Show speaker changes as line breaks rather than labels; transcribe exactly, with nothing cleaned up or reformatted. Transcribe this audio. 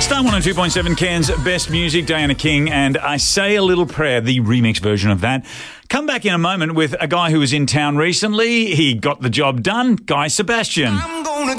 Star one oh two point seven Cairns Best Music, Diana King and I Say a Little Prayer, the remix version of that. Come back in a moment with a guy who was in town recently. He got the job done, Guy Sebastian.